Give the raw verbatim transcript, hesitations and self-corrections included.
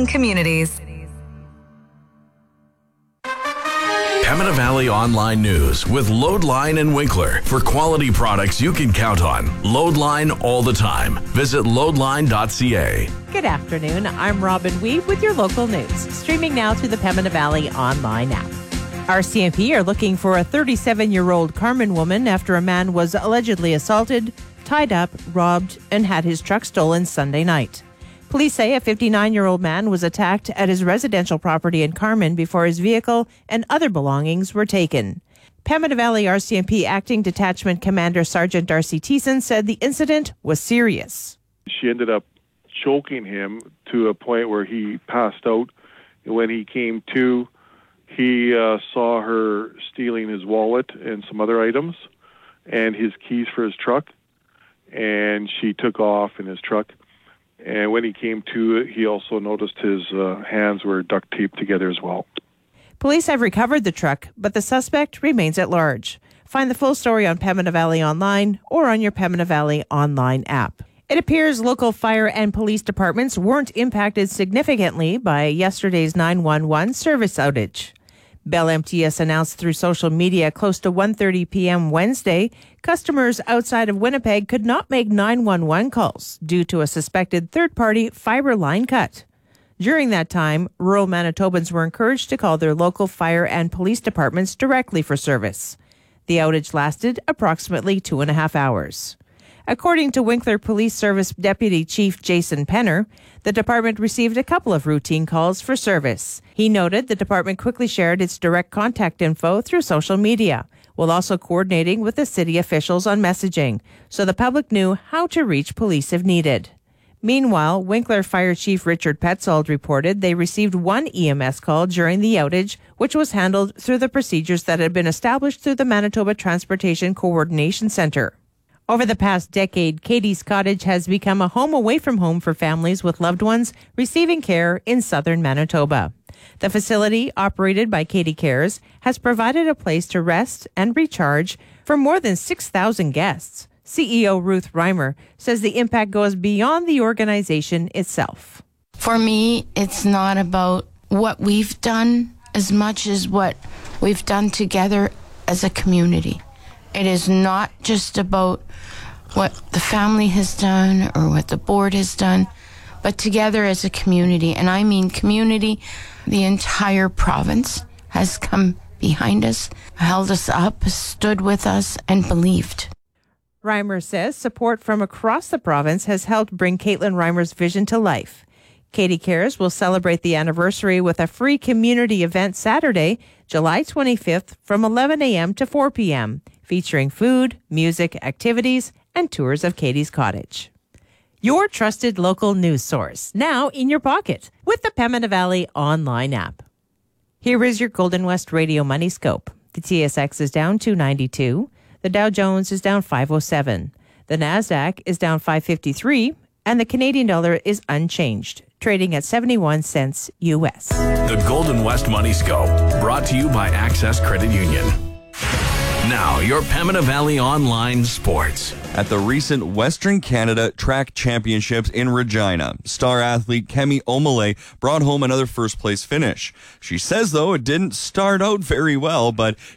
Connecting communities. Pembina Valley Online News with Loadline and Winkler for quality products you can count on. Loadline all the time. Visit loadline dot c a. Good afternoon. I'm Robin Weeb with your local news, streaming now through the Pembina Valley Online app. R C M P are looking for a thirty-seven-year-old Carmen woman after a man was allegedly assaulted, tied up, robbed, and had his truck stolen Sunday night. Police say a fifty-nine-year-old man was attacked at his residential property in Carmen before his vehicle and other belongings were taken. Pembina Valley R C M P Acting Detachment Commander Sergeant Darcy Thiessen said the incident was serious. She ended up choking him to a point where he passed out. When he came to, he uh, saw her stealing his wallet and some other items and his keys for his truck, and she took off in his truck. And when he came to, he also noticed his uh, hands were duct taped together as well. Police have recovered the truck, but the suspect remains at large. Find the full story on Pembina Valley Online or on your Pembina Valley Online app. It appears local fire and police departments weren't impacted significantly by yesterday's nine one one service outage. Bell M T S announced through social media close to one thirty p.m. Wednesday, customers outside of Winnipeg could not make nine one one calls due to a suspected third-party fiber line cut. During that time, rural Manitobans were encouraged to call their local fire and police departments directly for service. The outage lasted approximately two and a half hours. According to Winkler Police Service Deputy Chief Jason Penner, the department received a couple of routine calls for service. He noted the department quickly shared its direct contact info through social media, while also coordinating with the city officials on messaging, so the public knew how to reach police if needed. Meanwhile, Winkler Fire Chief Richard Petzold reported they received one E M S call during the outage, which was handled through the procedures that had been established through the Manitoba Transportation Coordination Centre. Over the past decade, Katie's Cottage has become a home away from home for families with loved ones receiving care in southern Manitoba. The facility, operated by Katie Cares, has provided a place to rest and recharge for more than six thousand guests. C E O Ruth Reimer says the impact goes beyond the organization itself. For me, it's not about what we've done as much as what we've done together as a community. It is not just about what the family has done or what the board has done, but together as a community. And I mean community, the entire province has come behind us, held us up, stood with us, and believed. Reimer says support from across the province has helped bring Caitlin Reimer's vision to life. Katie Cares will celebrate the anniversary with a free community event Saturday, July twenty-fifth from eleven a.m. to four p.m., featuring food, music, activities, and tours of Katie's Cottage. Your trusted local news source, now in your pocket with the Pembina Valley Online app. Here is your Golden West Radio Money Scope. The T S X is down two ninety-two. The Dow Jones is down five oh seven. The Nasdaq is down five fifty-three. And the Canadian dollar is unchanged, trading at seventy-one cents U S. The Golden West Money Scope, brought to you by Access Credit Union. Now, your Pembina Valley Online Sports. At the recent Western Canada Track Championships in Regina, star athlete Kemi Omole brought home another first-place finish. She says, though, it didn't start out very well, but